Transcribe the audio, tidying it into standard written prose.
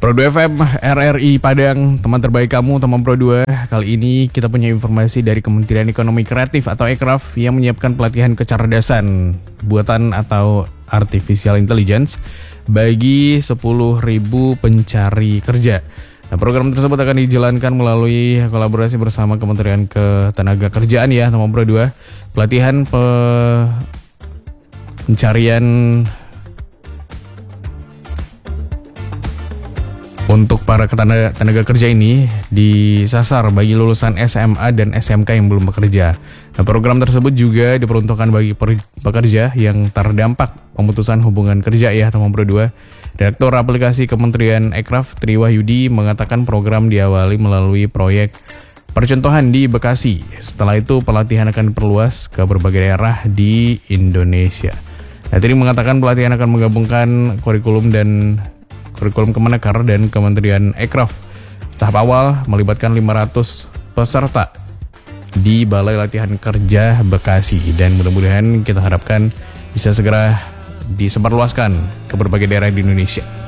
Pro 2 FM, RRI Padang, teman terbaik kamu, teman Pro 2. Kali ini kita punya informasi dari Kementerian Ekonomi Kreatif atau Ekraf yang menyiapkan pelatihan kecerdasan buatan atau artificial intelligence bagi 10.000 pencari kerja. Nah, program tersebut akan dijalankan melalui kolaborasi bersama Kementerian Ketenagakerjaan ya, teman Pro 2. Pelatihan pencarian untuk para tenaga kerja ini disasar bagi lulusan SMA dan SMK yang belum bekerja. Nah, program tersebut juga diperuntukkan bagi pekerja yang terdampak pemutusan hubungan kerja ya, teman Pro 2. Direktur Aplikasi Kementerian Ekraf Triwahyudi mengatakan program diawali melalui proyek percontohan di Bekasi. Setelah itu pelatihan akan diperluas ke berbagai daerah di Indonesia. Nah, Tri mengatakan pelatihan akan menggabungkan kurikulum Kemenaker dan Kementerian Ekraf. Tahap awal melibatkan 500 peserta di Balai Latihan Kerja Bekasi dan mudah-mudahan kita harapkan bisa segera disebarluaskan ke berbagai daerah di Indonesia.